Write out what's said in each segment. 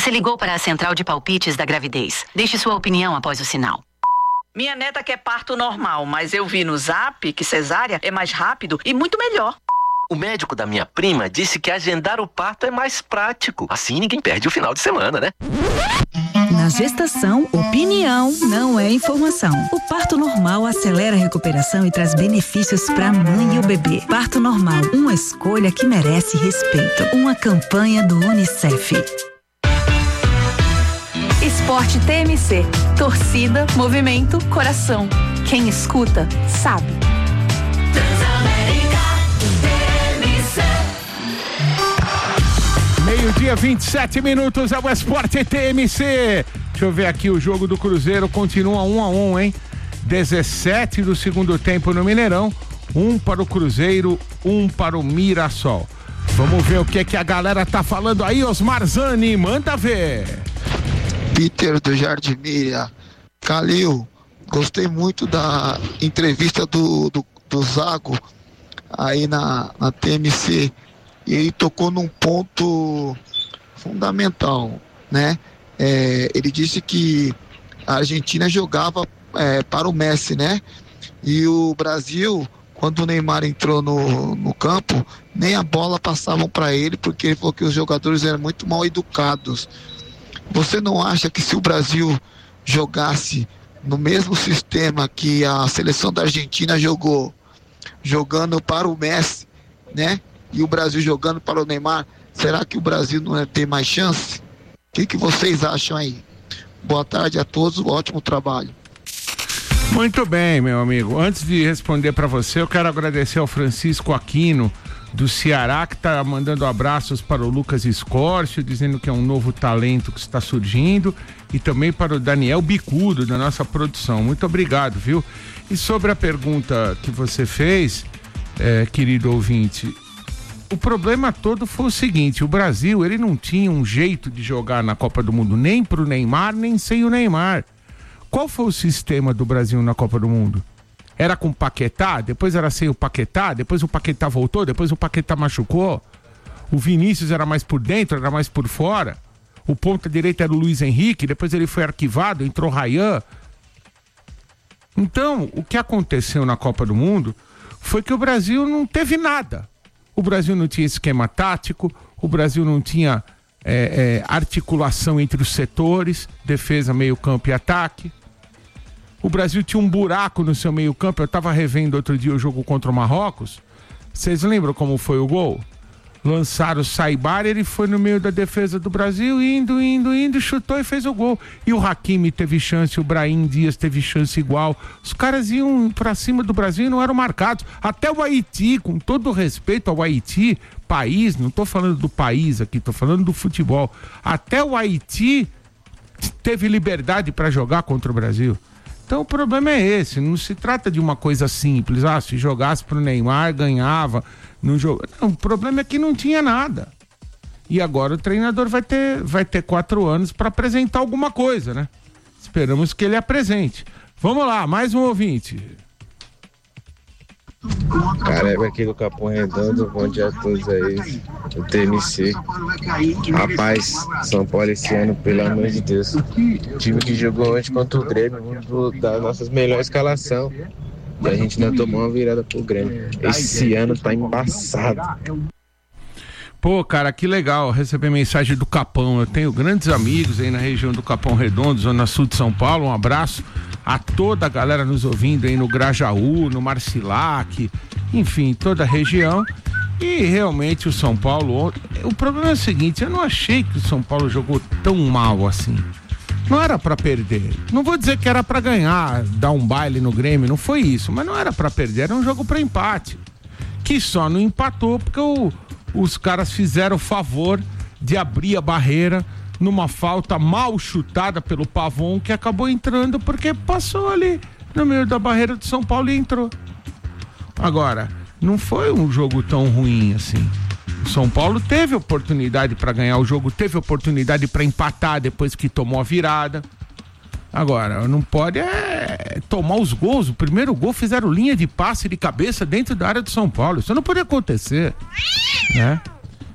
Você ligou para a central de palpites da gravidez. Deixe sua opinião após o sinal. Minha neta quer parto normal, mas eu vi no Zap que cesárea é mais rápido e muito melhor. O médico da minha prima disse que agendar o parto é mais prático. Assim ninguém perde o final de semana, né? Na gestação, opinião não é informação. O parto normal acelera a recuperação e traz benefícios para a mãe e o bebê. Parto normal, uma escolha que merece respeito. Uma campanha do UNICEF. Esporte TMC. Torcida, movimento, coração. Quem escuta, sabe. Meio-dia, 27 minutos, é o Esporte TMC. Deixa eu ver aqui, o jogo do Cruzeiro continua 1-1, hein? 17 do segundo tempo no Mineirão, 1 para o Cruzeiro, 1 para o Mirassol. Vamos ver o que a galera tá falando aí, Osmar Zani, manda ver. Peter do Jardim Miriam. Calil, gostei muito da entrevista do Zago aí na TMC. Ele tocou num ponto fundamental, né? Ele disse que a Argentina jogava para o Messi, né? E o Brasil, quando o Neymar entrou no campo, nem a bola passavam para ele, porque ele falou que os jogadores eram muito mal educados. Você não acha que se o Brasil jogasse no mesmo sistema que a seleção da Argentina jogando para o Messi, né? E o Brasil jogando para o Neymar, será que o Brasil não ia ter mais chance? O que vocês acham aí? Boa tarde a todos, ótimo trabalho. Muito bem, meu amigo. Antes de responder para você, eu quero agradecer ao Francisco Aquino, do Ceará, que está mandando abraços para o Lucas Escórcio, dizendo que é um novo talento que está surgindo, e também para o Daniel Bicudo, da nossa produção. Muito obrigado, viu? E sobre a pergunta que você fez, querido ouvinte, o problema todo foi o seguinte: o Brasil, ele não tinha um jeito de jogar na Copa do Mundo, nem pro Neymar, nem sem o Neymar. Qual foi o sistema do Brasil na Copa do Mundo? Era com o Paquetá, depois era sem o Paquetá, depois o Paquetá voltou, depois o Paquetá machucou. O Vinícius era mais por dentro, era mais por fora. O ponta direita era o Luiz Henrique, depois ele foi arquivado, entrou Ryan. Então, o que aconteceu na Copa do Mundo foi que o Brasil não teve nada. O Brasil não tinha esquema tático, o Brasil não tinha articulação entre os setores, defesa, meio campo e ataque. O Brasil tinha um buraco no seu meio campo. Eu estava revendo outro dia o jogo contra o Marrocos. Vocês lembram como foi o gol? Lançaram o Saibar, ele foi no meio da defesa do Brasil, indo, chutou e fez o gol. E o Hakimi teve chance, o Brahim Dias teve chance igual. Os caras iam pra cima do Brasil e não eram marcados. Até o Haiti, com todo respeito ao Haiti, país, não tô falando do país aqui, tô falando do futebol. Até o Haiti teve liberdade para jogar contra o Brasil. Então o problema é esse, não se trata de uma coisa simples, se jogasse pro Neymar, ganhava, não joga. Não, o problema é que não tinha nada. E agora o treinador vai ter 4 anos para apresentar alguma coisa, né? Esperamos que ele apresente. Vamos lá, mais um ouvinte. Caramba, aqui do Capão Redondo, bom dia a todos aí, o TMC. Rapaz, São Paulo esse ano, pelo amor de Deus, o time que jogou ontem contra o Grêmio, da nossas melhores escalação, e a gente não tomou uma virada pro Grêmio. Esse ano tá embaçado. Pô, cara, que legal receber mensagem do Capão. Eu tenho grandes amigos aí na região do Capão Redondo, zona sul de São Paulo. Um abraço a toda a galera nos ouvindo aí no Grajaú, no Marcilac, enfim, toda a região. E realmente o São Paulo, o problema é o seguinte: eu não achei que o São Paulo jogou tão mal assim. Não era pra perder. Não vou dizer que era pra ganhar, dar um baile no Grêmio, não foi isso, mas não era pra perder, era um jogo pra empate. Que só não empatou porque os caras fizeram o favor de abrir a barreira numa falta mal chutada pelo Pavon, que acabou entrando porque passou ali no meio da barreira do São Paulo e entrou. Agora, não foi um jogo tão ruim assim. O São Paulo teve oportunidade para ganhar o jogo, teve oportunidade para empatar depois que tomou a virada. Agora, não pode tomar os gols. O primeiro gol fizeram linha de passe de cabeça dentro da área do São Paulo. Isso não podia acontecer, né?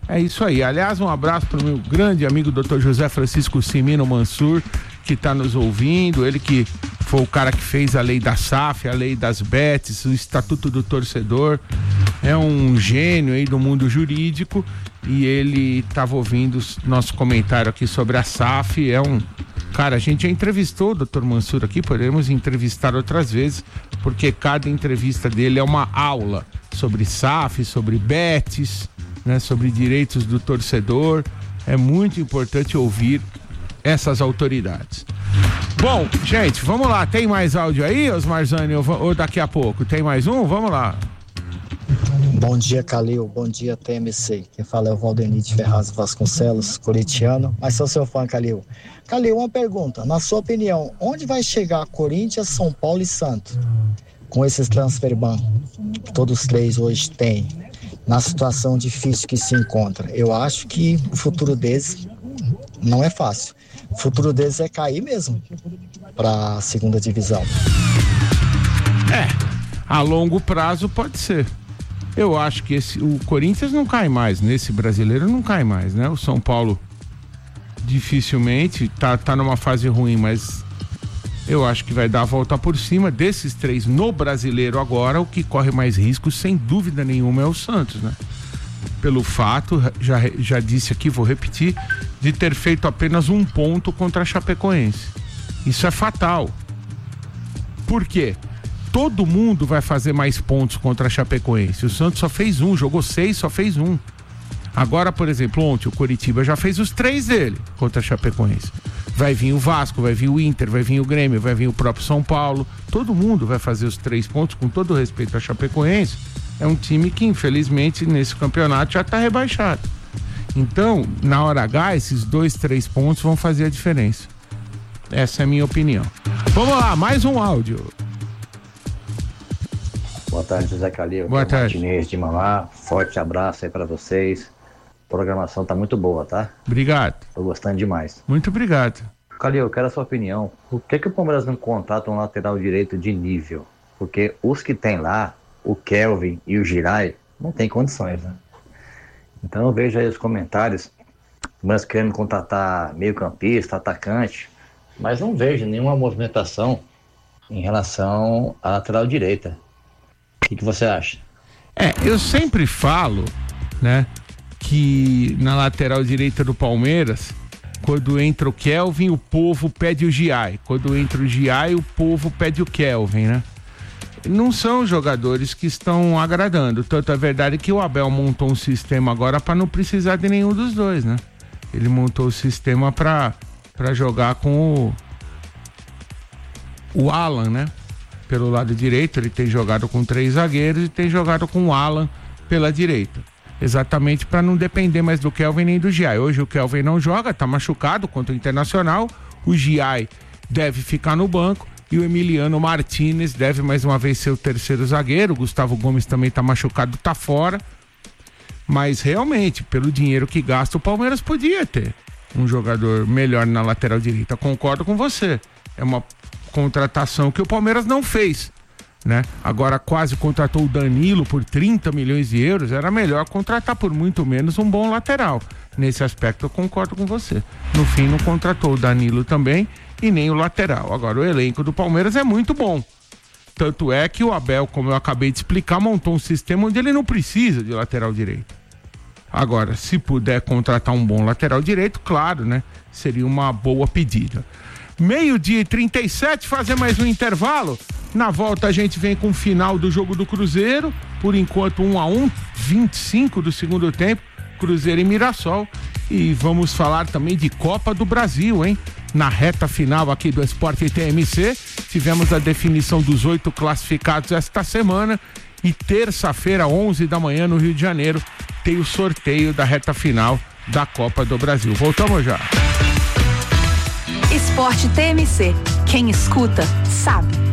É isso aí. Aliás, um abraço para o meu grande amigo Dr. José Francisco Cimino Mansur, que está nos ouvindo. Ele que foi o cara que fez a lei da SAF, a lei das bets, o Estatuto do Torcedor. É um gênio aí do mundo jurídico e ele estava ouvindo nosso comentário aqui sobre a SAF. Cara, a gente já entrevistou o Dr. Mansur aqui, podemos entrevistar outras vezes, porque cada entrevista dele é uma aula sobre SAF, sobre bets, né, sobre direitos do torcedor. É muito importante ouvir essas autoridades. Bom, gente, vamos lá. Tem mais áudio aí, Osmarzani, ou daqui a pouco? Tem mais um? Vamos lá. Bom dia, Calil. Bom dia, TMC. Quem fala é o Valdemir de Ferraz Vasconcelos, corintiano, mas sou seu fã, Calil. Calil, uma pergunta. Na sua opinião, onde vai chegar Corinthians, São Paulo e Santos? Com esses transferban que todos os três hoje têm, na situação difícil que se encontra. Eu acho que o futuro deles não é fácil. O futuro deles é cair mesmo para a segunda divisão. A longo prazo pode ser. Eu acho que o Corinthians não cai mais, nesse brasileiro não cai mais, né? O São Paulo dificilmente tá numa fase ruim, mas eu acho que vai dar a volta por cima. Desses três no brasileiro agora, o que corre mais risco, sem dúvida nenhuma, é o Santos, né? Pelo fato, já disse aqui, vou repetir, de ter feito apenas 1 ponto contra a Chapecoense. Isso é fatal. Por quê? Todo mundo vai fazer mais pontos contra a Chapecoense. O Santos só fez 1, jogou 6, só fez 1. Agora, por exemplo, ontem o Coritiba já fez os 3 dele contra a Chapecoense. Vai vir o Vasco, vai vir o Inter, vai vir o Grêmio, vai vir o próprio São Paulo. Todo mundo vai fazer os 3 pontos, com todo o respeito à Chapecoense. É um time que, infelizmente, nesse campeonato já está rebaixado. Então, na hora H, esses 2, 3 pontos vão fazer a diferença. Essa é a minha opinião. Vamos lá, mais um áudio. Boa tarde, José Calil. Boa tarde. Martinez de Mamá. Forte abraço aí pra vocês. A programação tá muito boa, tá? Obrigado. Tô gostando demais. Muito obrigado. Calil, eu quero a sua opinião. Por que o Palmeiras não contrata um lateral direito de nível? Porque os que tem lá, o Kelvin e o Giray, não tem condições, né? Então eu vejo aí os comentários, mas querendo contratar meio-campista, atacante, mas não vejo nenhuma movimentação em relação à lateral direita. O que você acha? Eu sempre falo, né, que na lateral direita do Palmeiras, quando entra o Kelvin, o povo pede o Giai. Quando entra o Giai, o povo pede o Kelvin, né? Não são jogadores que estão agradando. Tanto é verdade que o Abel montou um sistema agora para não precisar de nenhum dos dois, né? Ele montou o sistema para jogar com o Alan, né? Pelo lado direito, ele tem jogado com 3 zagueiros e tem jogado com o Alan pela direita. Exatamente para não depender mais do Kelvin nem do Giai. Hoje o Kelvin não joga, tá machucado contra o Internacional. O Giai deve ficar no banco e o Emiliano Martinez deve mais uma vez ser o terceiro zagueiro. O Gustavo Gomes também tá machucado, tá fora. Mas realmente, pelo dinheiro que gasta, o Palmeiras podia ter um jogador melhor na lateral direita. Concordo com você. É uma contratação que o Palmeiras não fez, né? Agora quase contratou o Danilo por 30 milhões de euros. Era melhor contratar por muito menos um bom lateral. Nesse aspecto eu concordo com você. No fim não contratou o Danilo também e nem o lateral. Agora o elenco do Palmeiras é muito bom. Tanto é que o Abel, como eu acabei de explicar, montou um sistema onde ele não precisa de lateral direito. Agora, se puder contratar um bom lateral direito, claro, né? Seria uma boa pedida. 12:37, fazer mais um intervalo. Na volta a gente vem com o final do jogo do Cruzeiro. Por enquanto 1-1, 25 do segundo tempo, Cruzeiro e Mirassol. E vamos falar também de Copa do Brasil, hein? Na reta final aqui do Esporte TMC, tivemos a definição dos 8 classificados esta semana. E terça-feira, 11 da manhã, no Rio de Janeiro, tem o sorteio da reta final da Copa do Brasil. Voltamos já. Esporte TMC. Quem escuta, sabe.